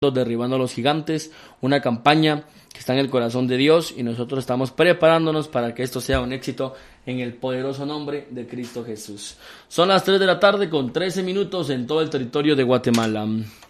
Derribando a los Gigantes, una campaña que está en el corazón de Dios y nosotros estamos preparándonos para que esto sea un éxito en el poderoso nombre de Cristo Jesús. Son las 3 de la tarde con 13 minutos en todo el territorio de Guatemala.